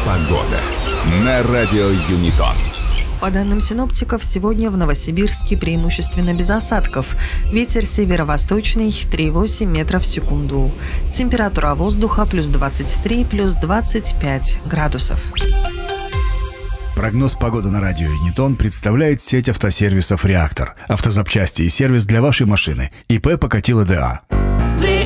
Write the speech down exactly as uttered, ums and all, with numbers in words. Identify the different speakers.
Speaker 1: Погода на радио Юнитон.
Speaker 2: По данным синоптиков, сегодня в Новосибирске преимущественно без осадков. Ветер северо-восточный три и восемь метров в секунду. Температура воздуха плюс двадцать три, плюс двадцать пять градусов.
Speaker 3: Прогноз погоды на радио Юнитон представляет сеть автосервисов «Реактор». Автозапчасти и сервис для вашей машины. ИП Покатило ДА.